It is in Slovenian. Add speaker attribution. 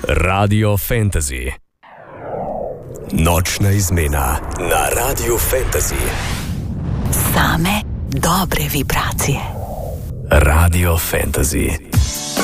Speaker 1: Radio Fantasy. Nočna izmena na Radio Fantasy.
Speaker 2: Same dobre vibracije.
Speaker 1: Radio Fantasy.